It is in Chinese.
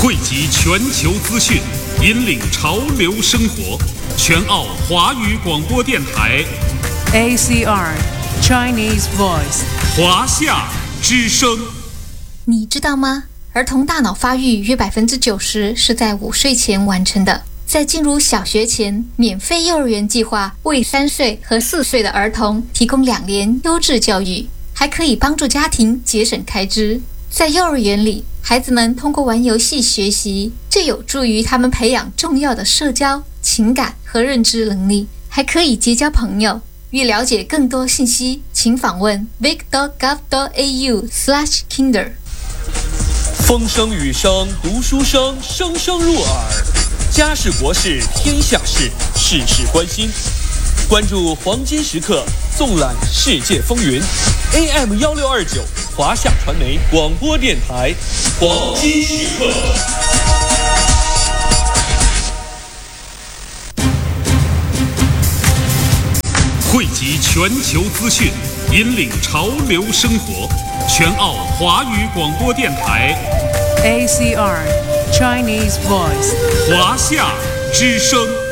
汇集全球资讯，引领潮流生活。全澳华语广播电台 ACR Chinese Voice 华夏之声。 你知道吗？儿童大脑发育约90%是在5岁前完成的。在进入小学前，免费幼儿园计划为3岁和4岁的儿童提供2年优质教育，还可以帮助家庭节省开支。在幼儿园里，孩子们通过玩游戏学习，这有助于他们培养重要的社交、情感和认知能力，还可以结交朋友。欲了解更多信息，请访问 vic.gov.au/kinder。 风声雨声读书声，声声入耳。家事国事天下事，事事关心。关注黄金时刻，纵览世界风云。AM1629华夏传媒广播电台，黄金时刻。 汇集全球资讯，引领潮流生活。全澳华语广播电台 ACR Chinese Voice 华夏之声。